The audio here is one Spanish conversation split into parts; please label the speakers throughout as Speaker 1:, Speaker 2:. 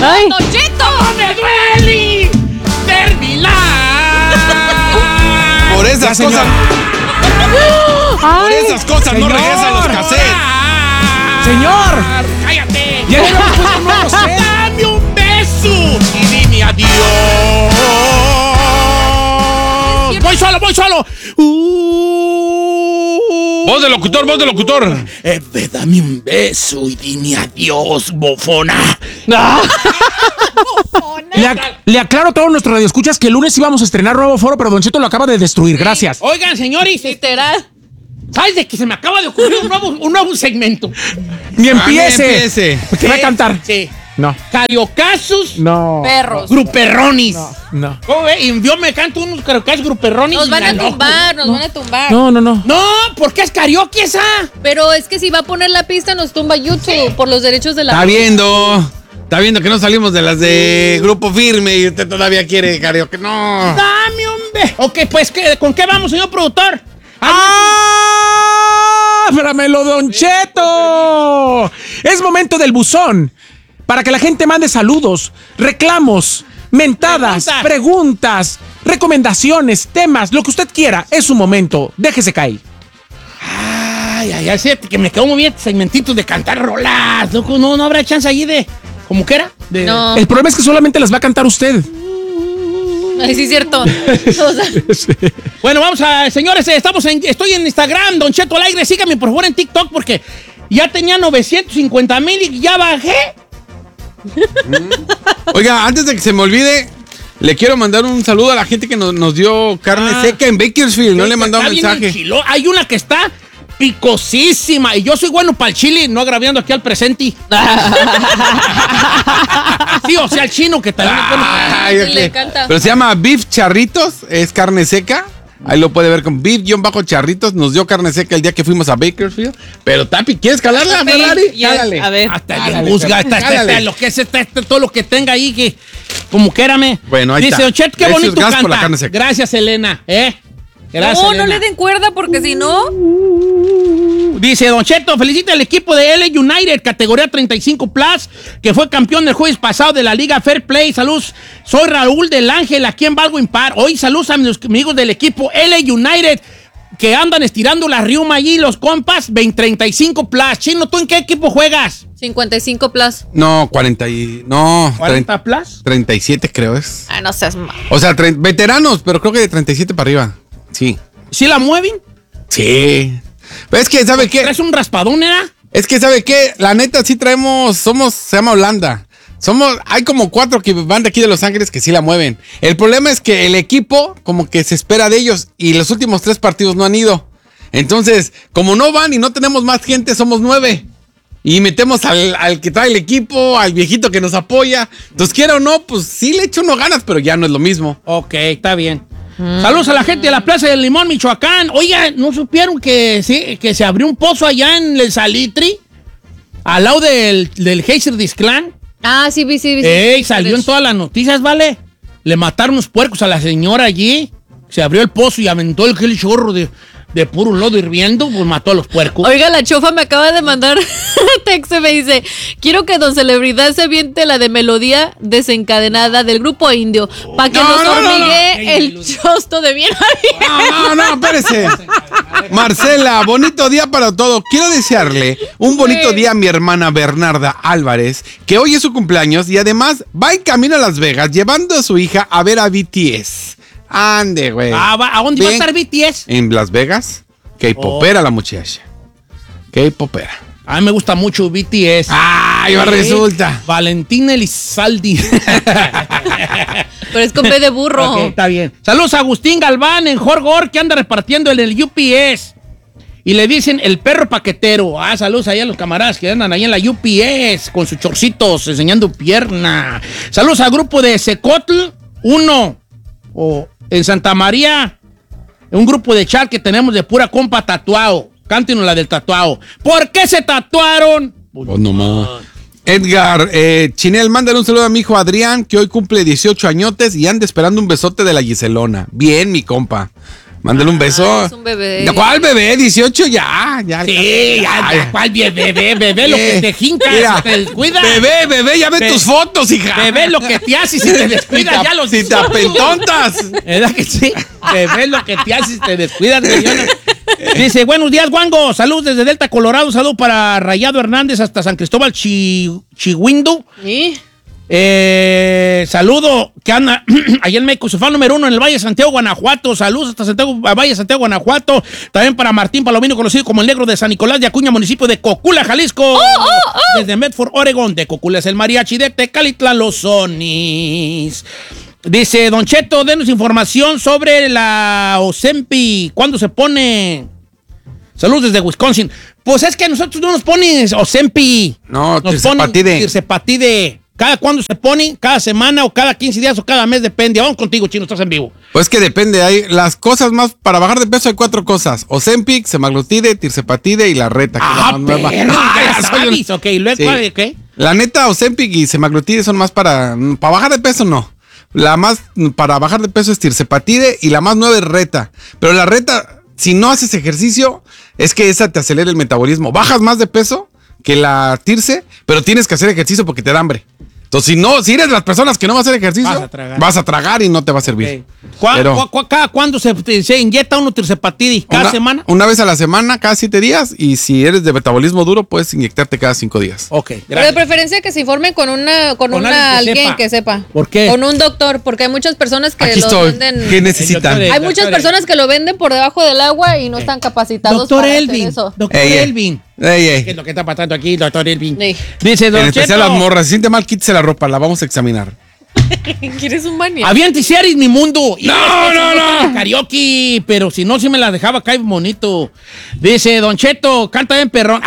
Speaker 1: Ay.
Speaker 2: ¡Don Cheto!
Speaker 3: ¡No me duele terminar!
Speaker 4: Por esas cosas. Por esas cosas no regresan los cassettes.
Speaker 1: ¡Señor!
Speaker 3: ¡Cállate!
Speaker 1: ¡Ya le hemos puesto un nuevo set!
Speaker 3: ¡Dame un beso! Y dime adiós. ¡Voy solo!
Speaker 4: Voz de locutor.
Speaker 3: Dame un beso y dime adiós, bofona.
Speaker 1: Le aclaro a todos nuestros radioescuchas que el lunes íbamos a estrenar nuevo foro, pero Don Cheto lo acaba de destruir. Gracias.
Speaker 3: Oigan, señores,
Speaker 2: Literal.
Speaker 3: ¿sabes de que se me acaba de ocurrir un nuevo segmento?
Speaker 1: Ni empiece.
Speaker 4: Empiece.
Speaker 1: ¿Qué va a cantar?
Speaker 3: Sí.
Speaker 1: No.
Speaker 3: Cariocasos.
Speaker 1: No.
Speaker 2: Perros.
Speaker 3: Gruperronis.
Speaker 1: No.
Speaker 3: ¿Cómo ve? Y yo me canto unos cariocasos gruperronis.
Speaker 2: Nos van a
Speaker 3: loco.
Speaker 2: tumbar, nos van a tumbar.
Speaker 1: No.
Speaker 3: No, ¿por qué es karaoke esa?
Speaker 2: Pero es que si va a poner la pista nos tumba YouTube por los derechos de la...
Speaker 4: Está viendo que no salimos de las de Grupo Firme y usted todavía quiere karaoke. No.
Speaker 3: Dame un beso. Ok, pues, ¿con qué vamos, señor productor?
Speaker 1: ¡Ábramelo, Don Cheto! Es momento del buzón para que la gente mande saludos, reclamos, mentadas, preguntas, recomendaciones, temas, lo que usted quiera. Es su momento. Déjese caer.
Speaker 3: Ay, fíjate que me quedó muy bien segmentitos de cantar rolas. No habrá chance allí de... ¿Cómo que era?
Speaker 2: No.
Speaker 1: El problema es que solamente las va a cantar usted.
Speaker 2: Ay, sí, es cierto. O sea,
Speaker 3: Bueno, vamos a... Señores, estoy en Instagram, Don Cheto al aire. Síganme, por favor, en TikTok, porque ya tenía 950,000 y ya bajé.
Speaker 4: Oiga, antes de que se me olvide, le quiero mandar un saludo a la gente que nos dio carne seca en Bakersfield. No le he mandado un mensaje.
Speaker 3: Hay una que está picosísima y yo soy bueno para el chile, no agraviando aquí al presente. Sí, o sea, el chino que también es bueno.
Speaker 4: Ay,
Speaker 2: sí,
Speaker 4: ok.
Speaker 2: le encanta.
Speaker 4: Pero se llama Beef Charritos, es carne seca. Ahí lo puede ver con Beef-Charritos. Nos dio carne seca el día que fuimos a Bakersfield. Pero Tapi, ¿quieres calarla, Ferrari? Cálale.
Speaker 2: A ver.
Speaker 3: Hasta le juzga,
Speaker 4: Cálale.
Speaker 3: lo que es todo lo que tenga ahí, que como quérame.
Speaker 4: Bueno, ahí
Speaker 3: dice,
Speaker 4: está.
Speaker 3: Don Chet, qué
Speaker 4: Gracias,
Speaker 3: bonito
Speaker 4: gracias
Speaker 3: canta.
Speaker 4: por la carne seca.
Speaker 3: Gracias, Elena. Gracias,
Speaker 2: No,
Speaker 3: Elena.
Speaker 2: no le den cuerda porque si no...
Speaker 3: Dice Don Cheto, felicita al equipo de LA United, categoría 35 plus, que fue campeón el jueves pasado de la Liga Fair Play. Saludos, soy Raúl del Ángel, aquí en Baldwin Park. Hoy saludos a mis amigos del equipo LA United, que andan estirando la riuma allí, los compas, 35 plus. Chino, ¿tú en qué equipo juegas?
Speaker 2: 55 plus.
Speaker 4: No,
Speaker 3: 40 plus.
Speaker 4: 37 creo es.
Speaker 2: Ay, no seas mal.
Speaker 4: O sea, veteranos, pero creo que de 37 para arriba. Sí.
Speaker 3: ¿Sí la mueven?
Speaker 4: Sí. Pero es que, ¿sabe qué?
Speaker 3: ¿Traes un raspadón, era?
Speaker 4: Es que, ¿sabe qué? La neta, sí se llama Holanda. Hay como 4 que van de aquí de Los Ángeles que sí la mueven. El problema es que el equipo como que se espera de ellos y los últimos 3 partidos no han ido. Entonces, como no van y no tenemos más gente, somos 9. Y metemos al que trae el equipo, al viejito que nos apoya. Entonces, quiera o no, pues sí le echo unos ganas, pero ya no es lo mismo.
Speaker 3: Ok, está bien. Saludos a la gente de la Plaza del Limón, Michoacán. Oiga, ¿no supieron que se abrió un pozo allá en el Salitri? Al lado del Geyser Disclán.
Speaker 2: Ah, sí, vi.
Speaker 3: Ey, salió en todas las noticias, ¿vale? Le mataron unos puercos a la señora allí. Se abrió el pozo y aventó el chorro de puro lodo hirviendo, pues mató a los puercos.
Speaker 2: Oiga, la chofa me acaba de mandar texto y me dice, quiero que Don Celebridad se aviente la de melodía desencadenada del grupo indio, para que nos hormigue el chosto de bien a bien.
Speaker 4: No, espérese. Marcela, bonito día para todo. Quiero desearle un bonito día a mi hermana Bernarda Álvarez, que hoy es su cumpleaños y además va en camino a Las Vegas llevando a su hija a ver a BTS. Ande, güey.
Speaker 3: ¿A dónde va a estar BTS?
Speaker 4: En Las Vegas. K-popera la muchacha. K-popera.
Speaker 3: A mí me gusta mucho BTS.
Speaker 4: ¡Ay, ahora resulta!
Speaker 3: Valentina Elizalde.
Speaker 2: Pero es con B de burro.
Speaker 3: Ok, está bien. Saludos a Agustín Galván en Jorgor, que anda repartiendo en el UPS. Y le dicen el perro paquetero. Saludos allá a los camaradas que andan ahí en la UPS con sus chorcitos enseñando pierna. Saludos al grupo de Secotl 1. O en Santa María, un grupo de chat que tenemos de pura compa tatuado. Cántenos la del tatuado. ¿Por qué se tatuaron?
Speaker 4: Pues nomás. Edgar, Chinel, mándale un saludo a mi hijo Adrián, que hoy cumple 18 añotes y anda esperando un besote de la Giselona. Bien, mi compa. Mándale un beso.
Speaker 2: Es un bebé.
Speaker 4: ¿De cuál bebé? 18 ya.
Speaker 3: Sí, ya, ¿cuál bebé? Lo que te jinca,
Speaker 4: Mira,
Speaker 3: te descuida.
Speaker 4: Bebé, ya ve tus fotos, hija.
Speaker 3: Bebé, lo que te hace si te descuidas, ya lo
Speaker 4: Si te apentontas.
Speaker 3: ¿Verdad que sí? Bebé, lo que te hace si te descuidas, señora. Dice, buenos días, Wango. Salud desde Delta, Colorado. Salud para Rayado Hernández hasta San Cristóbal, Chihuindo.
Speaker 2: ¿Sí?
Speaker 3: Saludo que anda allá en México, su fan número 1 en el Valle de Santiago, Guanajuato. Saludos hasta Valle de Santiago, Guanajuato. También para Martín Palomino, conocido como el Negro de San Nicolás de Acuña, municipio de Cocula, Jalisco. Desde Medford, Oregón. De Cocula es el mariachi, de Tecalitlán los sonis. Dice, Don Cheto, denos información sobre la Ozempic. ¿Cuándo se pone? Saludos desde Wisconsin. Pues es que a nosotros no nos ponen Ozempic.
Speaker 4: No,
Speaker 3: nos tirsepatide. ¿Cada cuándo se pone? ¿Cada semana o cada 15 días o cada mes? Depende. Vamos contigo, Chino, estás en vivo.
Speaker 4: Pues que depende. Hay las cosas más para bajar de peso hay 4 cosas: Ozempic, semaglutide, tirsepatide y la reta. Que es la más nueva.
Speaker 3: Ok, luego,
Speaker 4: Sí.
Speaker 3: ¿qué?
Speaker 4: La neta, Ozempic y semaglutide son más para bajar de peso, no. La más para bajar de peso es tirsepatide y la más nueva es reta. Pero la reta, si no haces ejercicio, es que esa te acelera el metabolismo. Bajas más de peso que la tirse, pero tienes que hacer ejercicio porque te da hambre. Entonces, si eres de las personas que no va a hacer ejercicio, vas a tragar y no te va a servir.
Speaker 3: Okay. ¿Cada cuándo se inyecta uno tirsepatide? ¿Cada semana?
Speaker 4: Una vez a la semana, cada 7 días. Y si eres de metabolismo duro, puedes inyectarte cada 5 días.
Speaker 3: Ok,
Speaker 2: Pero de
Speaker 3: gracias.
Speaker 2: preferencia que se informen con alguien que sepa.
Speaker 3: ¿Por qué?
Speaker 2: Con un doctor, porque hay muchas personas que
Speaker 4: Aquí
Speaker 2: lo
Speaker 4: estoy.
Speaker 2: venden.
Speaker 4: ¿Qué necesitan?
Speaker 2: Hay muchas personas que lo venden por debajo del agua y no están capacitados
Speaker 3: Doctor
Speaker 2: para
Speaker 3: Elvin.
Speaker 2: hacer eso.
Speaker 3: Doctor
Speaker 4: Ey.
Speaker 3: Elvin.
Speaker 4: Ey.
Speaker 3: ¿Qué es lo que está pasando aquí, doctor Elvin?
Speaker 2: Sí.
Speaker 3: Dice, Don
Speaker 4: En especial
Speaker 3: Cheto,
Speaker 4: las morras. Si siente mal, quítese la ropa. La vamos a examinar.
Speaker 2: ¿Quieres un baño?
Speaker 3: Aviente Ciaris, mi mundo.
Speaker 4: No.
Speaker 3: Karaoke, pero si no, si me la dejaba caer bonito. Dice, Don Cheto, canta bien perrón.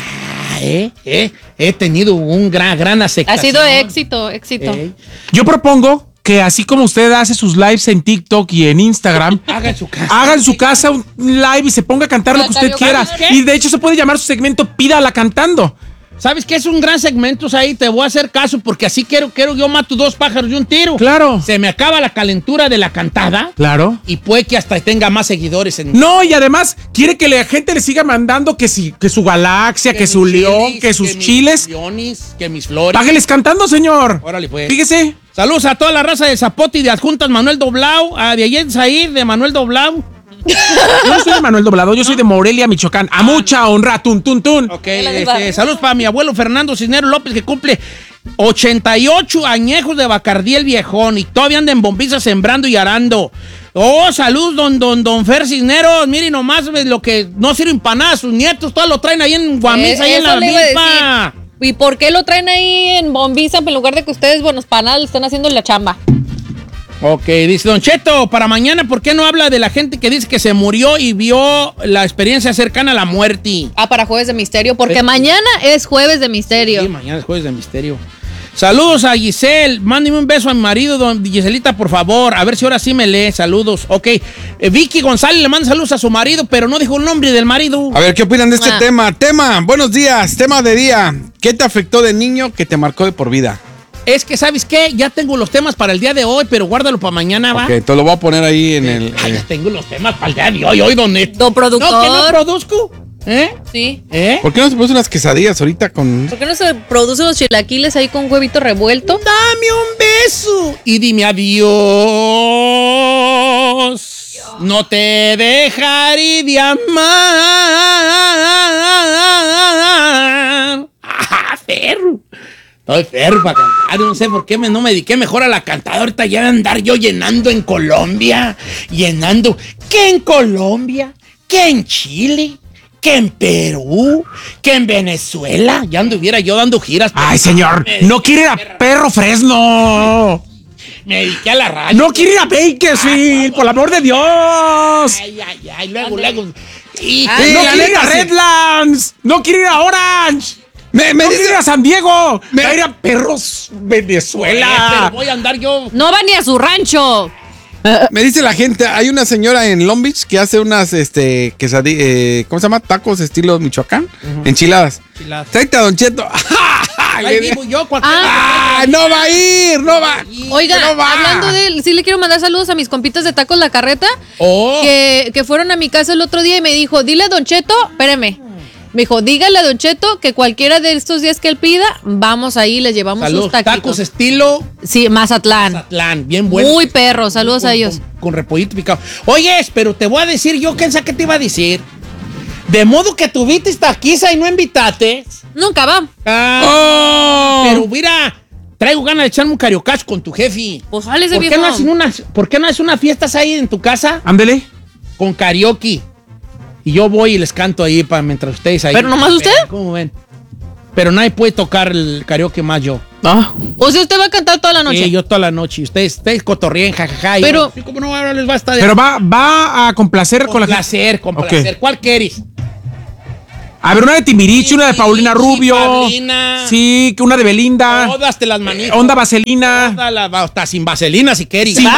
Speaker 3: He tenido un gran
Speaker 2: Ha
Speaker 3: aceptación.
Speaker 2: sido éxito.
Speaker 1: Yo propongo que así como usted hace sus lives en TikTok y en Instagram,
Speaker 3: Haga en su casa.
Speaker 1: haga en su casa un live y se ponga a cantar lo que usted quiera.
Speaker 3: ¿Sabes qué?
Speaker 1: Y de hecho se puede llamar su segmento Pídala Cantando.
Speaker 3: ¿Sabes qué? Es un gran segmento ahí, te voy a hacer caso porque así quiero yo mato 2 pájaros de un tiro.
Speaker 1: Claro.
Speaker 3: Se me acaba la calentura de la cantada
Speaker 1: Claro.
Speaker 3: y puede que hasta tenga más seguidores en...
Speaker 1: No, y además quiere que la gente le siga mandando que su galaxia, que su
Speaker 3: mis
Speaker 1: león,
Speaker 3: chilis,
Speaker 1: que sus
Speaker 3: mis
Speaker 1: chiles.
Speaker 3: leones, que mis flores.
Speaker 1: Págueles cantando, señor.
Speaker 3: Órale, pues.
Speaker 1: Fíjese.
Speaker 3: Saludos a toda la raza de Zapote y de Adjuntas Manuel Doblao, a de Ayen Zahir, de Manuel Doblao.
Speaker 1: Yo no soy de Manuel Doblado, yo soy de Morelia, Michoacán. A mucha honra, tun.
Speaker 3: Ok, saludos para mi abuelo Fernando Cisneros López, que cumple 88 añejos de Bacardí el viejón y todavía anda en Bombiza sembrando y arando. Oh, salud, don Fer Cisneros. Mire nomás lo que no sirven para nada. Sus nietos todos lo traen ahí en Guamisa, ahí en la milpa.
Speaker 2: ¿Y por qué lo traen ahí en Bombiza en lugar de que ustedes, buenos panal, estén haciendo la chamba?
Speaker 3: Ok, dice Don Cheto, para mañana, ¿por qué no habla de la gente que dice que se murió y vio la experiencia cercana a la muerte?
Speaker 2: Para Jueves de Misterio, porque mañana es Jueves de Misterio.
Speaker 3: Sí, mañana es Jueves de Misterio. Saludos a Giselle, mándeme un beso a mi marido, don Giselita, por favor, a ver si ahora sí me lee, saludos. Ok, Vicky González le manda saludos a su marido, pero no dijo el nombre del marido.
Speaker 4: A ver, ¿qué opinan de este tema? Buenos días, tema de día. ¿Qué te afectó de niño que te marcó de por vida?
Speaker 3: Es que, ¿sabes qué? Ya tengo los temas para el día de hoy, pero guárdalo para mañana, ¿va?
Speaker 4: Ok, te lo voy a poner ahí en el...
Speaker 3: Ya tengo los temas para el día de hoy, ¿dónde?
Speaker 2: Don productor.
Speaker 3: No, que no produzco.
Speaker 2: Sí.
Speaker 4: ¿Por qué no se puso unas quesadillas ahorita con...?
Speaker 2: ¿Por qué no se producen los chilaquiles ahí con huevito revuelto?
Speaker 3: Dame un beso y dime adiós. No te dejaré de amar. Ferro. Estoy ferro para cantar. No sé por qué no me dediqué mejor a la cantada. Ahorita ya de andar yo llenando en Colombia. Llenando. ¿Qué en Colombia? ¿Qué en Chile? ¿Qué en Perú? ¿Qué en Venezuela? Ya anduviera yo dando giras.
Speaker 1: Ay, señor, no quiere ir a Perro Fresno.
Speaker 3: Me dediqué a la radio.
Speaker 1: No quiere ir a Bakersfield, por el amor de Dios.
Speaker 3: Ay, luego. Y,
Speaker 1: No quiere ir a Redlands. No quiere ir a Orange. No quiere ir a San Diego. Va a ir a Perros Venezuela.
Speaker 3: Pero voy a andar yo.
Speaker 2: No va ni a su rancho.
Speaker 4: Me dice la gente, hay una señora en Long Beach que hace unas, quesadillas, ¿cómo se llama? Tacos estilo Michoacán, enchiladas. Tráete a Don Cheto.
Speaker 3: Ahí vivo yo,
Speaker 4: no va a ir, no va.
Speaker 2: Oiga,
Speaker 4: no va.
Speaker 2: hablando de él, sí le quiero mandar saludos a mis compitas de Tacos La Carreta, que fueron a mi casa el otro día y me dijo, dile a Don Cheto, espérame. Me dijo, dígale a Don Cheto que cualquiera de estos días que él pida, vamos ahí, les llevamos sus taquitos.
Speaker 3: Tacos estilo...
Speaker 2: Sí, Mazatlán.
Speaker 3: Mazatlán, bien bueno.
Speaker 2: Muy perro, saludos a ellos.
Speaker 3: Con repollito picado. Oye, pero te voy a decir yo, ¿qué te iba a decir? De modo que tuviste taquiza y no invitaste.
Speaker 2: Nunca va.
Speaker 3: Pero mira, traigo ganas de echarme un cariocazo con tu jefe.
Speaker 2: Pues sale ese
Speaker 3: ¿Por
Speaker 2: viejo.
Speaker 3: qué no haces unas fiestas ahí en tu casa?
Speaker 1: Ándele.
Speaker 3: Con karaoke. Y yo voy y les canto ahí mientras ustedes ahí.
Speaker 2: ¿Pero nomás usted?
Speaker 3: ¿Cómo ven? Pero nadie puede tocar el karaoke más yo.
Speaker 2: O sea, usted va a cantar toda la noche.
Speaker 3: Sí, yo toda la noche. Y ustedes cotorríen, jajaja.
Speaker 2: Pero...
Speaker 3: ¿Cómo no ahora les va a estar?
Speaker 1: Pero va a complacer con la gente.
Speaker 3: Con placer. Okay. ¿Cuál quieres?
Speaker 1: A ver, una de Timbiriche, una de Paulina Rubio.
Speaker 3: Paulina.
Speaker 1: Sí, una de Belinda.
Speaker 3: Todas te las manitas.
Speaker 1: Onda vaselina.
Speaker 3: Hasta sin vaselina si quieres.
Speaker 1: Sí.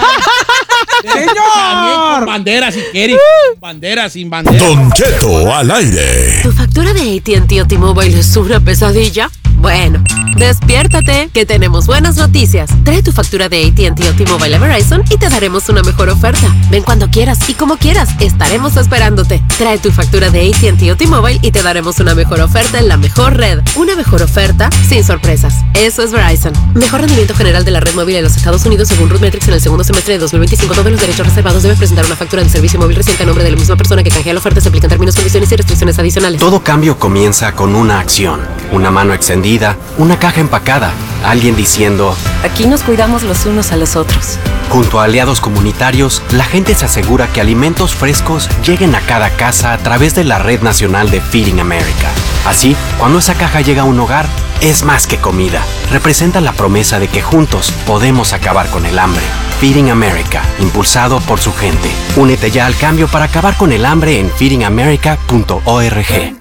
Speaker 3: ¡Señor! Con bandera si quieres. Bandera sin bandera.
Speaker 5: Don Cheto al aire.
Speaker 6: ¿Tu factura de AT&T o T-Mobile es una pesadilla? Bueno, despiértate, que tenemos buenas noticias. Trae tu factura de AT&T o T-Mobile a Verizon y te daremos una mejor oferta. Ven cuando quieras y como quieras, estaremos esperándote. Trae tu factura de AT&T o T-Mobile y te daremos una mejor oferta en la mejor red. Una mejor oferta sin sorpresas. Eso es Verizon. Mejor rendimiento general de la red móvil en los Estados Unidos según RootMetrics en el segundo semestre de 2025. Todos los derechos reservados. Debes presentar una factura de servicio móvil reciente a nombre de la misma persona que canjea la oferta. Se aplican términos, condiciones y restricciones adicionales.
Speaker 7: Todo cambio comienza con una acción. Una mano extendida, una caja empacada, alguien diciendo:
Speaker 6: aquí nos cuidamos los unos a los otros.
Speaker 7: Junto a aliados comunitarios, la gente se asegura que alimentos frescos lleguen a cada casa a través de la red nacional de Feeding America. Así, cuando esa caja llega a un hogar, es más que comida. Representa la promesa de que juntos podemos acabar con el hambre. Feeding America, impulsado por su gente. Únete ya al cambio para acabar con el hambre en feedingamerica.org.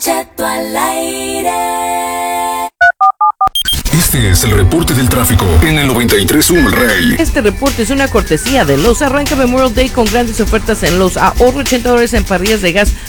Speaker 5: Este es el reporte del tráfico en el 93.1 El Rey.
Speaker 8: Este reporte es una cortesía de Lowe's. Arranca Memorial Day con grandes ofertas en Lowe's. Ahorro $80 en parrillas de gas